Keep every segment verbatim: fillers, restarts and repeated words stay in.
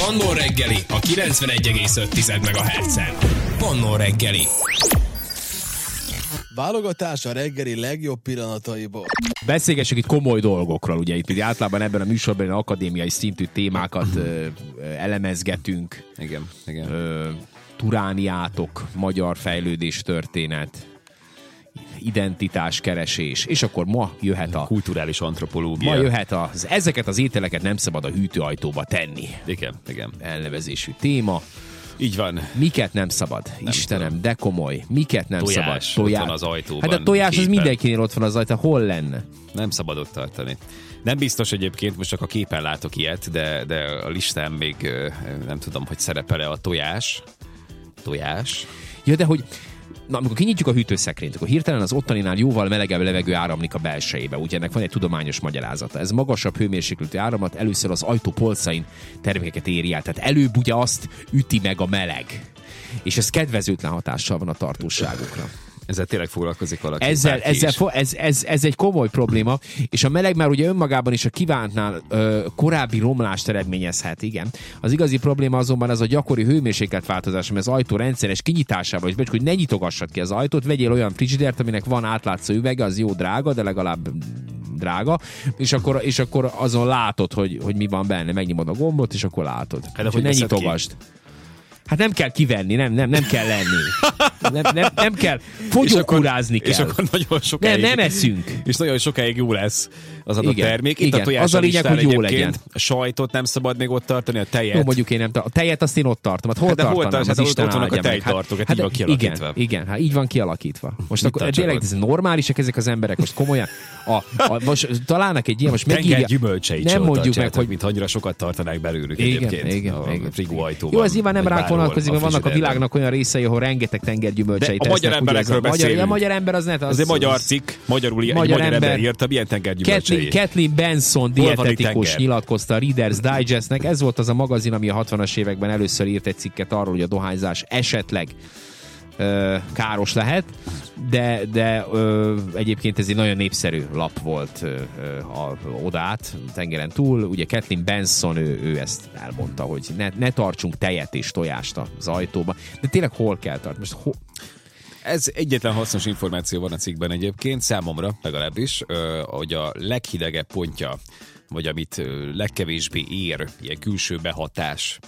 Manna reggeli a kilencvenegy egész öt megahertzen. Manna reggeli. Válogatás a reggeli legjobb pillanataiból. Beszélgessük itt komoly dolgokról, ugye itt általában ebben a műsorban akadémiai szintű témákat ö, ö, elemezgetünk. Igen, igen. Ö, turániátok, magyar fejlődés történet, identitáskeresés, és akkor ma jöhet a... Kulturális antropológia. Ma jöhet az... Ezeket az ételeket nem szabad a hűtőajtóba tenni. Igen, igen. Elnevezésű téma. Így van. Miket nem szabad? Nem Istenem, tudom. De komoly. Miket nem tojás, szabad? Tojás. Ott van az ajtóban. Hát a tojás képen. Az mindenkinél ott van az ajtó. Hol lenne? Nem szabad ott tartani. Nem biztos egyébként, most csak a képen látok ilyet, de, de a listán még nem tudom, hogy szerepel-e a tojás. Tojás. Ja, de hogy... Na, amikor kinyitjuk a hűtőszekrényt, akkor hirtelen az ottaninál jóval melegebb levegő áramlik a belsejébe. Ugye ennek van egy tudományos magyarázata. Ez magasabb hőmérsékletű áramlat először az ajtó polcain termékeket éri el. Tehát előbb ugye azt üti meg a meleg. És ez kedvezőtlen hatással van a tartóságukra. Ezzel tényleg foglalkozik valaki. Ezzel, ezzel fo- ez, ez, ez egy komoly probléma, és a meleg már ugye önmagában is a kívántnál ö, korábbi romlást eredményezhet, igen. Az igazi probléma azonban az a gyakori hőmérsékletváltozás, ami az ajtó rendszeres kinyitásával, és becs, hogy ne nyitogassad ki az ajtót, vegyél olyan frigidert, aminek van átlátszó üvege, az jó drága, de legalább drága, és akkor, és akkor azon látod, hogy, hogy mi van benne, megnyomod a gombot, és akkor látod. Hát, hogy ne nyitogasd. Ki? Hát nem kell kivenni, nem, nem, nem kell lenni. Nem, nem, nem kell, fogyókúrázni kell. És akkor nagyon sokáig... Nem, nem eszünk. És nagyon sokáig jó lesz az adott igen, termék. Itt igen. a tojás az a lényeg, hogy jó legyen. A sajtot nem szabad még ott tartani, a tejet. Jó, mondjuk én nem tartom. A tejet azt én ott tartom. Hát hol hát tartanám? Hol tart, hát Isten ott vannak a meg. tejtartók, hát, hát így van kialakítva. Igen, igen, hát így van kialakítva. Most mit akkor tényleg ez normálisak ezek az emberek, most komolyan. A, a, most találnak egy ilyen, most megírja. Tenger gyümölcseit nem mondjuk meg, hogy igen, egyébként. Igen, a igen. frigóajtóban. Jó, ez nyilván nem ránk vonatkozik, mert vannak a világnak olyan részei, ahol rengeteg tengergyümölcseit tesznek. A magyar emberekről beszélünk. A magyar ember az net. Ez egy magyar cikk, magyarul egy magyar ember írta, milyen tengergyümölcsei. Kathleen Benson, dietetikus nyilatkozta a Reader's Digestnek. Ez volt az a magazin, ami a hatvanas években először írt egy cikket arról, hogy a dohányzás esetleg ö, káros lehet, de, de ö, egyébként ez egy nagyon népszerű lap volt ö, ö, a, odát, tengeren túl. Ugye Kathleen Benson, ő, ő ezt elmondta, hogy ne, ne tartsunk tejet és tojást az ajtóba. De tényleg hol kell tartani? Most ho- Ez egyetlen hasznos információ van a cikkben egyébként, számomra legalábbis, hogy a leghidegebb pontja, vagy amit legkevésbé ér, ilyen külső behatás,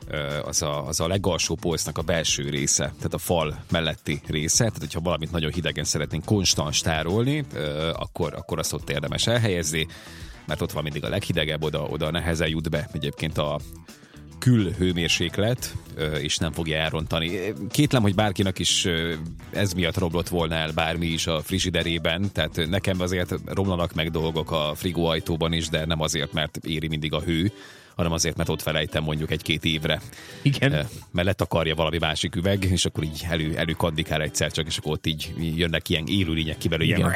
az a, az a legalsó polcnak a belső része, tehát a fal melletti része, tehát hogyha valamit nagyon hidegen szeretnénk konstans tárolni, akkor, akkor azt ott érdemes elhelyezni, mert ott van mindig a leghidegebb, oda, oda nehezen jut be egyébként a külhőmérséklet, és nem fogja elrontani. Kétlem, hogy bárkinek is ez miatt romlott volna el bármi is a frigiderében, tehát nekem azért romlanak meg dolgok a frigóajtóban is, de nem azért, mert éri mindig a hő, hanem azért, mert ott felejtem mondjuk egy-két évre. Igen. Mert letakarja valami másik üveg, és akkor így elő, előkandikál egyszer csak, és akkor ott így jönnek ilyen élőlények ki belőle. Igen.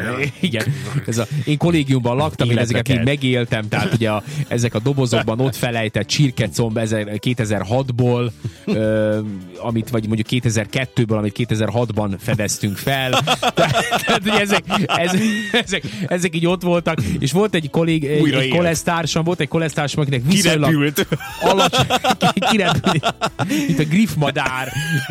Igen. Ez a, én kollégiumban laktam, én ezeket így megéltem, tehát ugye a, ezek a dobozokban ott felejtett csirkecomb kétezer-hatból, ö, amit, vagy mondjuk kétezer-kettőből, amit kétezer-hatban fedeztünk fel. Tehát, tehát ugye ezek, ezek, ezek, ezek így ott voltak, és volt egy kollég, egy, egy kolesztársam, volt egy kolesztársam, akinek viszonylag alacsony, kirepült, mint a griffmadár,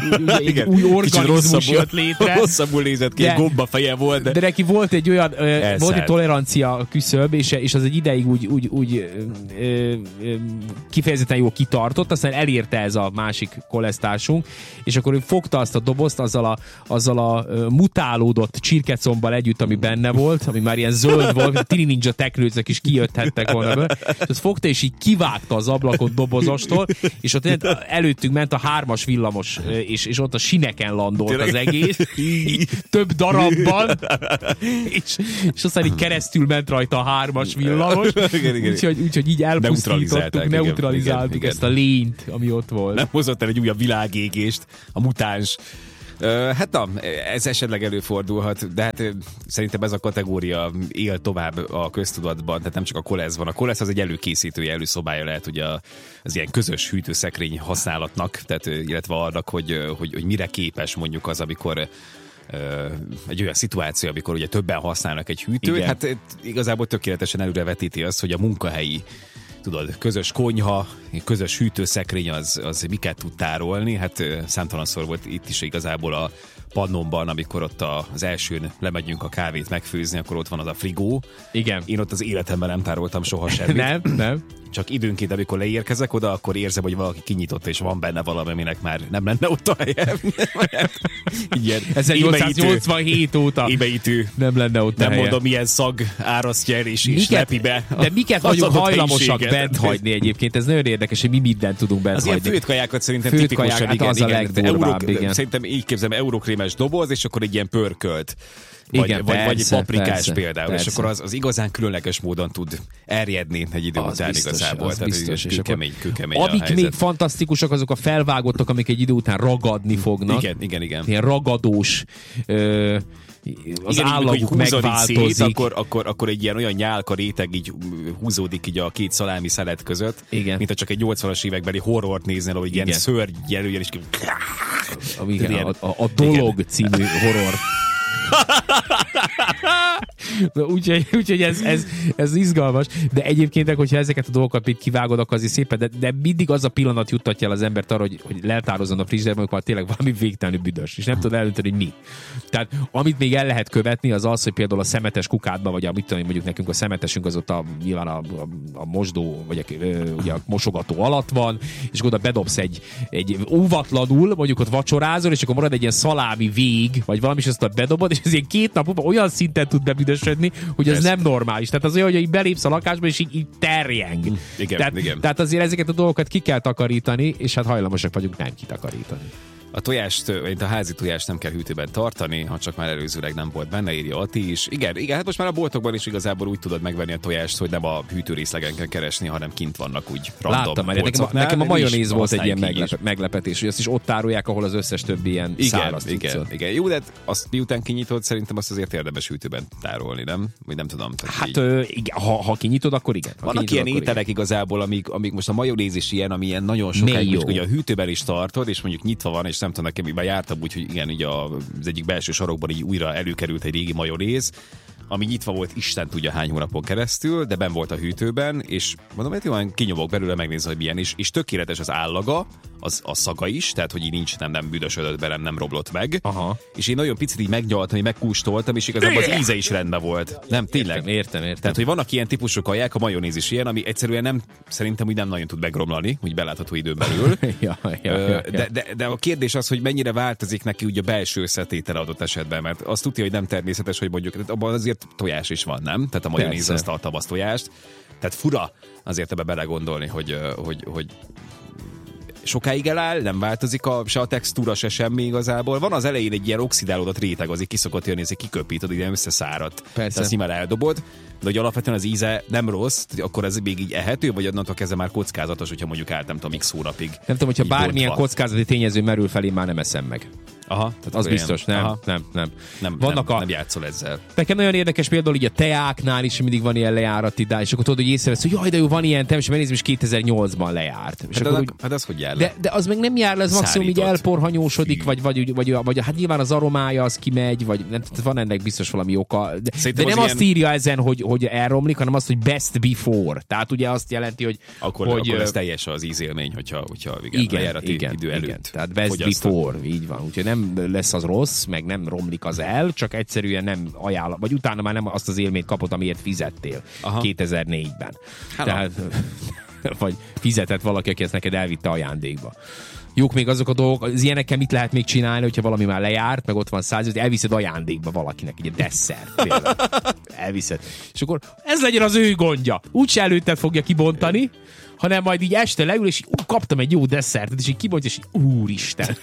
egy új organizmus jött létre. Rosszabbul nézett ki, egy gomba feje volt. De, de neki volt egy olyan, ö, volt egy tolerancia küszöb, és, és az egy ideig úgy, úgy, úgy ö, ö, kifejezetten jól kitartott, aztán elérte ez a másik kolesztársunk, és akkor ő fogta azt a dobozt azzal a, azzal a mutálódott csirkecombbal együtt, ami benne volt, ami már ilyen zöld volt, a Tini Ninja teknőcek is kijöthettek volna be, és azt fogta, és így kivágta az ablakot dobozostól, és ott előttünk ment a hármas villamos, és, és ott a sineken landolt az egész, így, több darabban, és, és aztán így keresztül ment rajta a hármas villamos, úgyhogy úgy, így elpusztítottuk, neutralizáltuk igen, ezt a lényt, ami ott volt. Nem hozott el egy újabb világégést, a mutáns. Uh, hát na, ez esetleg előfordulhat, de hát szerintem ez a kategória él tovább a köztudatban, tehát nem csak a kolesz van. A kolesz az egy előkészítője, előszobája lehet ugye az ilyen közös hűtőszekrény használatnak, tehát illetve annak, hogy, hogy, hogy mire képes mondjuk az, amikor uh, egy olyan szituáció, amikor ugye többen használnak egy hűtőt, igen. Hát igazából tökéletesen előrevetíti azt, hogy a munkahelyi tudod, közös konyha, közös hűtőszekrény, az, az miket tud tárolni. Hát számtalanszor volt itt is igazából a Pannonban, amikor ott az elsőn lemegyünk a kávét megfőzni, akkor ott van az a frigó. Igen. Én ott az életemben nem tároltam soha semmit. nem, nem. Csak időnként, amikor leérkezek oda, akkor érzem, hogy valaki kinyitotta, és van benne valami, aminek már nem lenne ott a helyem. ezernyolcszáznyolcvanhét óta ébeítő. Nem lenne ott nem a helye. mondom, milyen szag árasztja el, és, és lepi be. De miket vagyunk hajlamosak bent hagyni egyébként? Ez nagyon érdekes, hogy mi mindent tudunk bent az hagyni. Az ilyen főtkajákat szerintem Főt tipikusan, kaják, igen, hát az igen, a legdurvább, euró, igen. Szerintem így képzelem, eurókrémes doboz, és akkor egy ilyen pörkölt. Vagy, igen, vagy, persze, vagy egy paprikás persze, például, persze. és akkor az, az igazán különleges módon tud erjedni egy idő az után biztos, igazából. Az Tehát, biztos, és kőkemény, kőkemény a amik helyzet. még fantasztikusak, azok a felvágottak, amik egy idő után ragadni fognak. Igen, igen, igen. Ilyen ragadós, ö, az igen, állaguk megváltozik. Szét, akkor, akkor, akkor egy ilyen olyan nyálka réteg így húzódik így a két szalámi szelet között, igen. mint ha csak egy nyolcvanas évekbeli horrort néznél, hogy ilyen szörny jelöljen, és a, igen, a, a, a Dolog igen. című horror. Úgyhogy úgy, ez, ez, ez izgalmas, de egyébként, hogyha ezeket a dolgokat még kivágod, akkor azért szépen, de, de mindig az a pillanat juttatja el az embert arra, hogy, hogy leltározzon a frigiderben, amikor már tényleg valami végtelenül büdös, és nem tudod eldönteni, hogy mi. Tehát amit még el lehet követni, az az, hogy például a szemetes kukádban, vagy a, mit tudom, mondjuk nekünk a szemetesünk az ott a, nyilván a, a, a mosdó, vagy a, ugye a mosogató alatt van, és akkor oda bedobsz egy, egy óvatlanul, mondjuk ott vacsorázol, és akkor marad egy ilyen szalámi vég, vagy valami, és azt ott bedobod, és ez ilyen két nap olyan szinten tud bebüdösödni, hogy ez, ez nem normális. Tehát az olyan, hogy így belépsz a lakásba, és így, így terjeng. Igen, tehát, igen. tehát azért ezeket a dolgokat ki kell takarítani, és hát hajlamosak vagyunk nem kitakarítani. A tojást, a házi tojást nem kell hűtőben tartani, ha csak már előzőleg nem volt benne, írja Ati is. Igen, igen, hát most már a boltokban is igazából úgy tudod megvenni a tojást, hogy nem a hűtőrészlegen kell keresni, hanem kint vannak úgy random. Láttam már, nekem, nekem a majonéz volt egy ilyen meglepe, meglepetés, hogy azt is ott árulják, ahol az összes többi ilyen igen, száraz igen, igen, igen. Jó, de azt miután kinyitod, szerintem azt azért érdemes hűtőben tárolni, nem? Vagy nem tudom. Hát ö, igen, ha, ha kinyitod, akkor igen. Ha vannak ilyen ételek igen. igazából, amik, amik most a majonéz is ilyen, ami ilyen nagyon sokáig, hogy a hűtőben is tartod, és mondjuk nyitva van, és nem tudom, nekem jártam úgy, hogy igen, ugye az egyik belső sarokban így újra előkerült egy régi majonéz, ami nyitva volt Isten tudja hány hónapon keresztül, de benn volt a hűtőben, és mondom, hogy olyan kinyomok belőle, megnézem, hogy milyen is, és tökéletes az állaga, az a szaga is, tehát hogy így nincs, nem, nem büdösödött be, nem, nem roblott meg. Aha. És én nagyon picit így megnyaltam, így megkóstoltam, és igazából az íze is rendben volt. Nem, tényleg. Értem, értem, értem. Tehát, hogy vannak ilyen típusú kaják, a majonéz is ilyen, ami egyszerűen nem, szerintem úgy nem nagyon tud megromlani, úgy belátható időn belül. ja, ja, ja, ja. De, de, de a kérdés az, hogy mennyire változik neki úgy a belső összetétele adott esetben, mert azt tudja, hogy nem természetes, hogy mondjuk, abban azért tojás is van, nem? Tehát a majonéz az tartalmaz tojást. Tehát fura azért ebbe belegondolni, hogy, hogy, hogy sokáig eláll, nem változik a, se a textúra, se semmi igazából. Van az elején egy ilyen oxidálódott réteg, azért kiszokott jönni, ezért kiköpítod, ilyen összeszáradt. Persze. Azt nyilván eldobod, de hogy alapvetően az íze nem rossz, akkor ez még így ehető, vagy onnantól kezdve már kockázatos, hogyha mondjuk állt nem tudom, x hónapig. Nem tudom, hogyha bármilyen bontva. Kockázati tényező merül fel, én már nem eszem meg. Aha, tehát az biztos, nem, aha. nem, nem, nem. Vannak nem, a... nem játszol ezzel. Nekem nagyon érdekes például így a teáknál is mindig van ilyen lejárati dá, és akkor tudod, hogy észrevesz, hogy jaj, de jó, van ilyen te, és megnézem, és kétezer-nyolcban lejárt. És hát, akkor az, úgy... hát az hogy jár le? De, de az meg nem jár le, ez maximum így elporhanyósodik, vagy, vagy, vagy, vagy, vagy hát nyilván az aromája az kimegy, vagy nem, van ennek biztos valami oka. De, de nem az azt ilyen... írja ezen, hogy, hogy elromlik, hanem azt, hogy best before. Tehát ugye azt jelenti, hogy... Akkor, hogy, akkor ez teljes az ízélmény, hogyha, hogyha igen, igen, lejárati igen, idő igen, előtt. Tehát best fogyasztani. Before, így van. Úgyhogy nem lesz az rossz, meg nem romlik az el, csak egyszerűen nem ajánl, vagy utána már nem azt az élményt kapott, amiért fizettél. Aha. kétezer-négyben. Hello. Tehát, vagy fizetett valaki, aki ezt neked elvitte ajándékba. Jók még azok a dolgok, az ilyenekkel mit lehet még csinálni, hogyha valami már lejárt, meg ott van száz, hogy elviszed ajándékba valakinek, egy desszert. Elviszed. És akkor ez legyen az ő gondja. Úgyse előtted fogja kibontani, hanem majd így este leül, és így, kaptam egy jó desszertet, és így kibontja, és így úristen.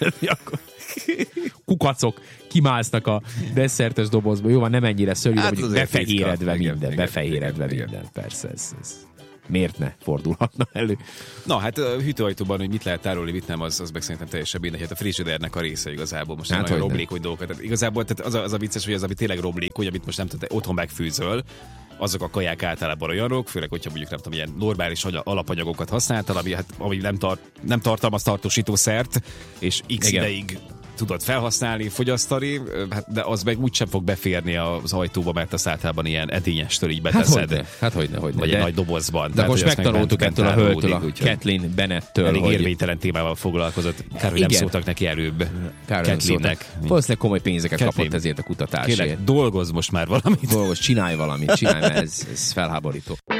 Kukacok kimásznak a desszertes dobozba. Jó, van, nem ennyire szörnyű, hát de mondjuk befehéredve minden, igen, befehéredve igen, minden. Igen. Persze, ez, ez miért ne fordulhatna elő? Na, hát a hűtőajtóban, hogy mit lehet tárolni, mit nem, az, az meg szerintem teljesen mindegy. Hát a frigidernek a része igazából. Most hát, nem nagyon romlékony dolgokat. Tehát igazából tehát az, a, az a vicces, hogy az, ami tényleg romlékony, amit most nem tudod, otthon megfűzöl, azok a kaják általában olyanok, főleg, hogyha mondjuk nem tudom, ilyen normális alapanyagokat használtál, ami, hát, ami nem, tart, nem tartalmaz tartósítószert, és x Igen. ideig tudod felhasználni, fogyasztani, hát, de az meg úgysem fog beférni az ajtóba, mert azt általában ilyen edényestől így beteszed. Hát hogyne, hát hogyne, hogyne. Vagy egy nagy dobozban. De tehát, most megtanultuk ettől a hölgytől, a Kathleen Bennettől. Elég hogy... érvénytelen témával foglalkozott. Kár, hogy nem szóltak neki előbb. Kathleennek. Valószínűleg komoly pénzeket Kathleen. kapott ezért a kutatásért. Kérlek, dolgozz most már valamit. Dolgozz, csinálj valamit, csinálj, mert ez, ez felháborító.